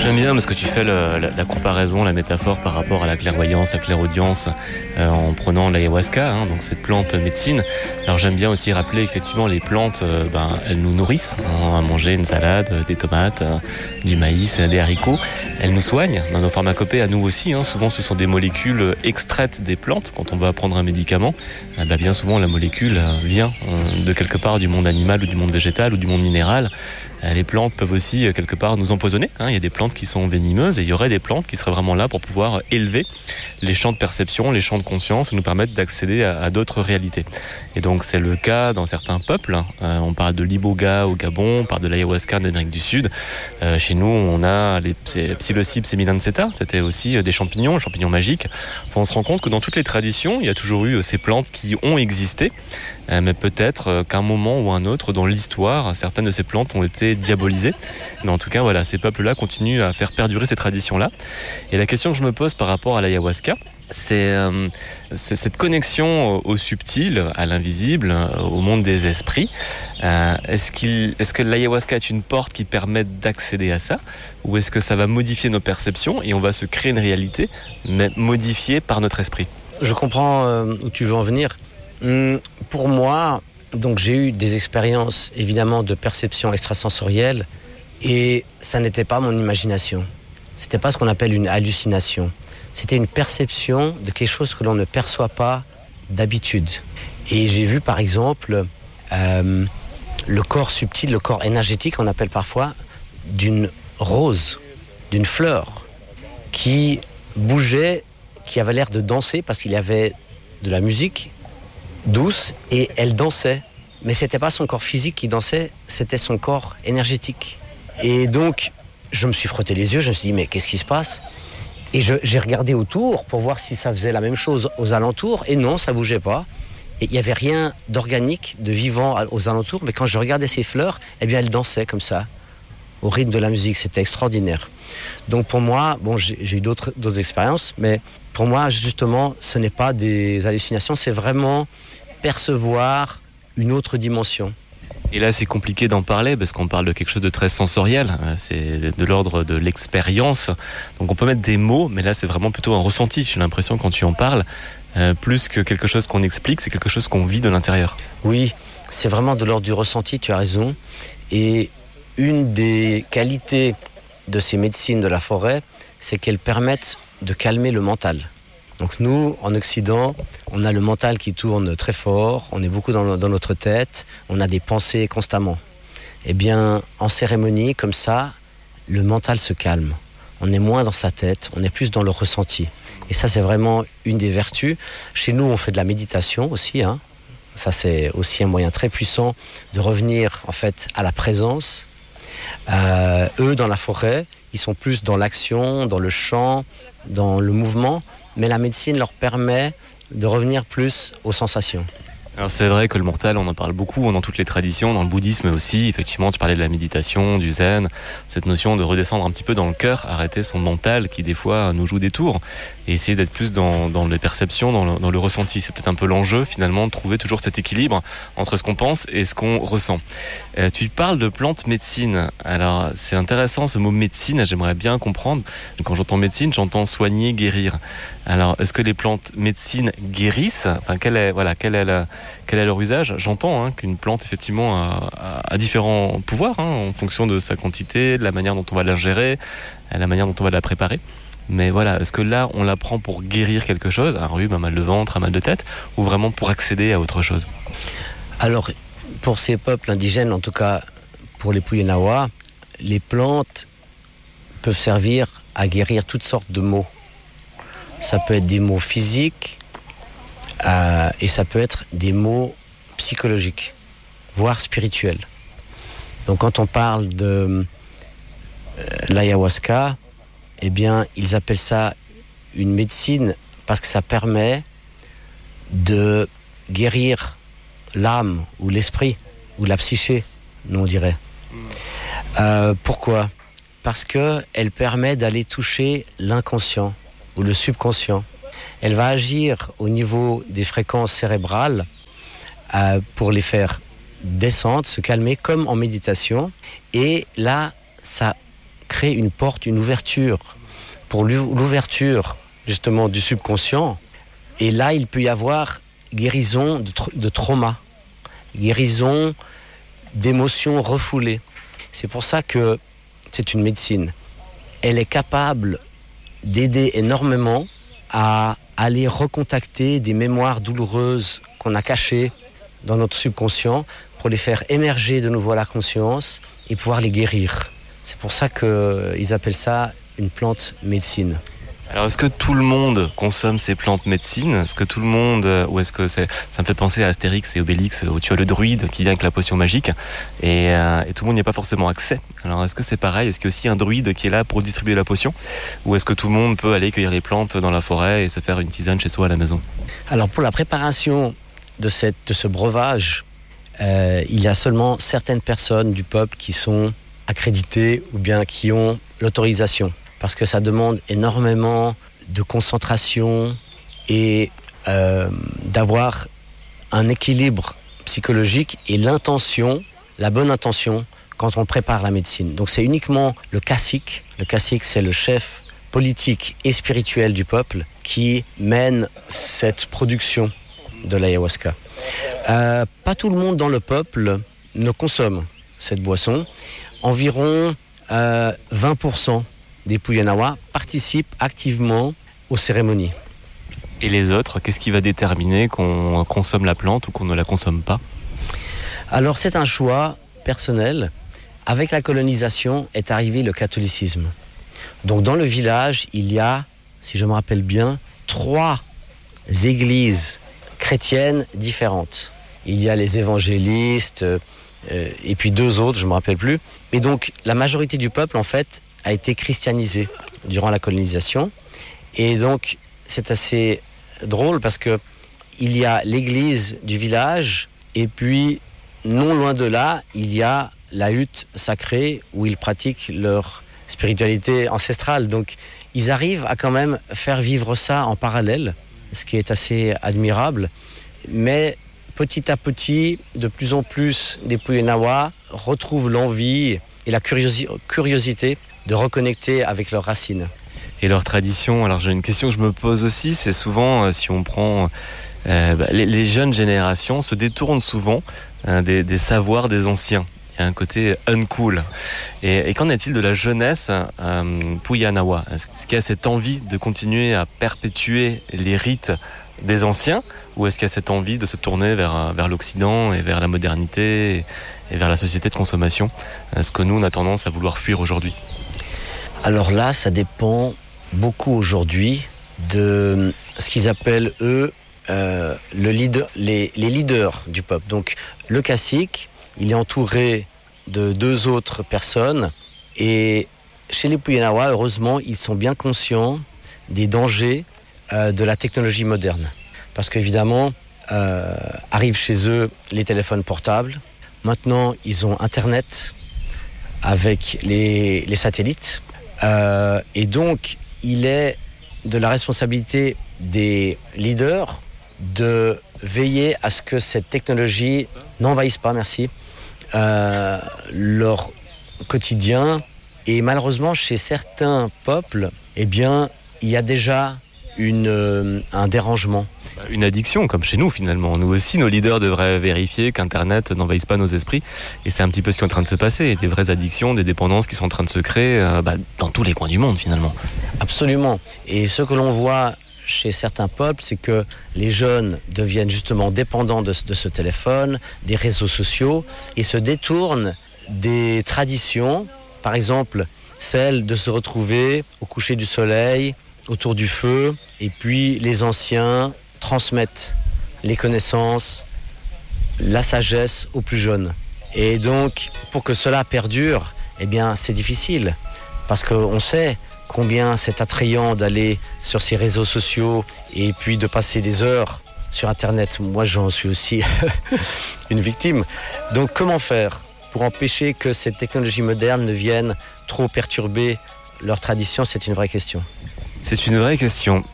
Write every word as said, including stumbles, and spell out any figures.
J'aime bien parce que tu fais le, la, la comparaison, la métaphore par rapport à la clairvoyance, la clairaudience euh, en prenant l'ayahuasca, hein, donc cette plante médecine. Alors j'aime bien aussi rappeler effectivement les plantes, euh, ben, elles nous nourrissent, hein, à manger une salade, des tomates, euh, du maïs, des haricots. Elles nous soignent dans nos pharmacopées, à nous aussi. Hein, souvent ce sont des molécules extraites des plantes. Quand on va prendre un médicament, eh ben, bien souvent la molécule vient euh, de quelque part du monde animal ou du monde végétal ou du monde minéral. Les plantes peuvent aussi, quelque part, nous empoisonner. Hein. Il y a des plantes qui sont venimeuses et il y aurait des plantes qui seraient vraiment là pour pouvoir élever les champs de perception, les champs de conscience et nous permettre d'accéder à, à d'autres réalités. Et donc, c'est le cas dans certains peuples. Euh, on parle de l'iboga au Gabon, on parle de l'ayahuasca en Amérique du Sud. Euh, chez nous, on a les psilocybe semilanceta. C'était aussi des champignons, champignons magiques. Enfin, on se rend compte que dans toutes les traditions, il y a toujours eu ces plantes qui ont existé. Euh, mais peut-être qu'à un moment ou un autre dans l'histoire, certaines de ces plantes ont été diabolisées. Mais en tout cas, voilà, ces peuples-là continuent à faire perdurer ces traditions-là. Et la question que je me pose par rapport à l'ayahuasca, c'est, euh, c'est cette connexion au, au subtil, à l'invisible, au monde des esprits. Euh, est-ce, qu'il, est-ce que l'ayahuasca est une porte qui permet d'accéder à ça, ou est-ce que ça va modifier nos perceptions et on va se créer une réalité, mais modifiée par notre esprit? Je comprends euh, où tu veux en venir. Hum, pour moi, donc j'ai eu des expériences évidemment de perception extrasensorielle et ça n'était pas mon imagination. C'était pas ce qu'on appelle une hallucination. C'était une perception de quelque chose que l'on ne perçoit pas d'habitude. Et j'ai vu par exemple euh, le corps subtil, le corps énergétique, on appelle parfois, d'une rose, d'une fleur qui bougeait, qui avait l'air de danser parce qu'il y avait de la musique douce et elle dansait. Mais c'était pas son corps physique qui dansait, c'était son corps énergétique. Et donc, je me suis frotté les yeux, je me suis dit, mais qu'est-ce qui se passe ? Et je, j'ai regardé autour pour voir si ça faisait la même chose aux alentours, et non, ça bougeait pas. Et il n'y avait rien d'organique, de vivant aux alentours, mais quand je regardais ces fleurs, eh bien, elles dansaient comme ça, au rythme de la musique, c'était extraordinaire. Donc pour moi, bon, j'ai, j'ai eu d'autres, d'autres expériences, mais pour moi, justement, ce n'est pas des hallucinations, c'est vraiment percevoir une autre dimension. Et là, c'est compliqué d'en parler parce qu'on parle de quelque chose de très sensoriel. C'est de l'ordre de l'expérience. Donc on peut mettre des mots, mais là, c'est vraiment plutôt un ressenti. J'ai l'impression, quand tu en parles, euh, plus que quelque chose qu'on explique, c'est quelque chose qu'on vit de l'intérieur. Oui, c'est vraiment de l'ordre du ressenti, tu as raison. Et une des qualités de ces médecines de la forêt, c'est qu'elles permettent de calmer le mental. Donc nous, en Occident, on a le mental qui tourne très fort, on est beaucoup dans, dans notre tête, on a des pensées constamment. Eh bien, en cérémonie, comme ça, le mental se calme. On est moins dans sa tête, on est plus dans le ressenti. Et ça, c'est vraiment une des vertus. Chez nous, on fait de la méditation aussi, hein. Ça, c'est aussi un moyen très puissant de revenir, en fait, à la présence. Euh, eux, dans la forêt, ils sont plus dans l'action, dans le chant, dans le mouvement. Mais la médecine leur permet de revenir plus aux sensations. Alors c'est vrai que le mental, on en parle beaucoup dans toutes les traditions, dans le bouddhisme aussi. Effectivement, tu parlais de la méditation, du zen, cette notion de redescendre un petit peu dans le cœur, arrêter son mental qui des fois nous joue des tours et essayer d'être plus dans, dans les perceptions, dans le, dans le ressenti. C'est peut-être un peu l'enjeu finalement de trouver toujours cet équilibre entre ce qu'on pense et ce qu'on ressent. Euh, tu parles de plantes médecine. Alors c'est intéressant ce mot médecine, j'aimerais bien comprendre. Quand j'entends médecine, j'entends soigner, guérir. Alors est-ce que les plantes médecine guérissent ? Enfin, quelle est, voilà, quelle est la Quel est leur usage ? J'entends hein, qu'une plante, effectivement, a, a, a différents pouvoirs hein, en fonction de sa quantité, de la manière dont on va la gérer, de la manière dont on va la préparer. Mais voilà, est-ce que là, on la prend pour guérir quelque chose, un rhume, un mal de ventre, un mal de tête, ou vraiment pour accéder à autre chose ? Alors, pour ces peuples indigènes, en tout cas pour les Puyehnawa, les plantes peuvent servir à guérir toutes sortes de maux. Ça peut être des maux physiques, Euh, et ça peut être des maux psychologiques, voire spirituels. Donc quand on parle de euh, l'ayahuasca, eh bien, ils appellent ça une médecine parce que ça permet de guérir l'âme ou l'esprit ou la psyché, nous on dirait. Euh, pourquoi ? Parce qu'elle permet d'aller toucher l'inconscient ou le subconscient. Elle va agir au niveau des fréquences cérébrales euh, pour les faire descendre, se calmer comme en méditation. Et là, ça crée crée une porte, une ouverture pour l'ouverture justement du subconscient. Et là, il peut y avoir guérison de, tra- de trauma, guérison d'émotions refoulées. C'est pour ça que c'est une médecine. Elle est capable d'aider énormément à aller recontacter des mémoires douloureuses qu'on a cachées dans notre subconscient pour les faire émerger de nouveau à la conscience et pouvoir les guérir. C'est pour ça qu'ils appellent ça une plante médecine. Alors, est-ce que tout le monde consomme ces plantes médecine ? Est-ce que tout le monde, ou est-ce que c'est, ça me fait penser à Astérix et Obélix, où tu as le druide qui vient avec la potion magique, et, euh, et tout le monde n'y a pas forcément accès. Alors, est-ce que c'est pareil ? Est-ce qu'il y a aussi un druide qui est là pour distribuer la potion ? Ou est-ce que tout le monde peut aller cueillir les plantes dans la forêt et se faire une tisane chez soi à la maison ? Alors, pour la préparation de, cette, de ce breuvage, euh, il y a seulement certaines personnes du peuple qui sont accréditées ou bien qui ont l'autorisation. Parce que ça demande énormément de concentration et euh, d'avoir un équilibre psychologique et l'intention, la bonne intention quand on prépare la médecine. Donc c'est uniquement le cacique, le cacique c'est le chef politique et spirituel du peuple qui mène cette production de l'ayahuasca. Euh, pas tout le monde dans le peuple ne consomme cette boisson. Environ euh, vingt pour cent des Puyanawa participent activement aux cérémonies. Et les autres, qu'est-ce qui va déterminer qu'on consomme la plante ou qu'on ne la consomme pas ? Alors c'est un choix personnel. Avec la colonisation est arrivé le catholicisme. Donc dans le village, il y a, si je me rappelle bien, trois églises chrétiennes différentes. Il y a les évangélistes euh, et puis deux autres, je ne me rappelle plus. Et donc la majorité du peuple, en fait, a été christianisé durant la colonisation. Et donc, c'est assez drôle parce que il y a l'église du village et puis, non loin de là, il y a la hutte sacrée où ils pratiquent leur spiritualité ancestrale. Donc, ils arrivent à quand même faire vivre ça en parallèle, ce qui est assez admirable. Mais petit à petit, de plus en plus, les Puyanawa retrouvent l'envie et la curiosi- curiosité de reconnecter avec leurs racines. Et leur tradition, alors j'ai une question que je me pose aussi, c'est souvent, euh, si on prend euh, bah, les, les jeunes générations se détournent souvent euh, des, des savoirs des anciens. Il y a un côté uncool. Et, et qu'en est-il de la jeunesse euh, Puyanawa ? Est-ce, est-ce qu'il y a cette envie de continuer à perpétuer les rites des anciens, ou est-ce qu'il y a cette envie de se tourner vers, vers l'Occident et vers la modernité et, et vers la société de consommation ? Est-ce que nous, on a tendance à vouloir fuir aujourd'hui ? Alors là, ça dépend beaucoup aujourd'hui de ce qu'ils appellent, eux, euh, le leader, les, les leaders du peuple. Donc, le cacique, il est entouré de deux autres personnes. Et chez les Puyanawa, heureusement, ils sont bien conscients des dangers euh, de la technologie moderne. Parce qu'évidemment, euh, arrivent chez eux les téléphones portables. Maintenant, ils ont Internet avec les, les satellites. Euh, et donc, il est de la responsabilité des leaders de veiller à ce que cette technologie n'envahisse pas, merci, euh, leur quotidien. Et malheureusement, chez certains peuples, eh bien, il y a déjà une, euh, un dérangement. Une addiction, comme chez nous finalement. Nous aussi, nos leaders devraient vérifier qu'Internet n'envahisse pas nos esprits. Et c'est un petit peu ce qui est en train de se passer. Des vraies addictions, des dépendances qui sont en train de se créer euh, bah, dans tous les coins du monde finalement. Absolument. Et ce que l'on voit chez certains peuples, c'est que les jeunes deviennent justement dépendants de, de ce téléphone, des réseaux sociaux, et se détournent des traditions. Par exemple, celle de se retrouver au coucher du soleil, autour du feu, et puis les anciens transmettent les connaissances, la sagesse aux plus jeunes. Et donc, pour que cela perdure, eh bien, c'est difficile. Parce qu'on sait combien c'est attrayant d'aller sur ces réseaux sociaux et puis de passer des heures sur Internet. Moi, j'en suis aussi une victime. Donc, comment faire pour empêcher que cette technologie moderne ne vienne trop perturber leur tradition ? C'est une vraie question. C'est une vraie question.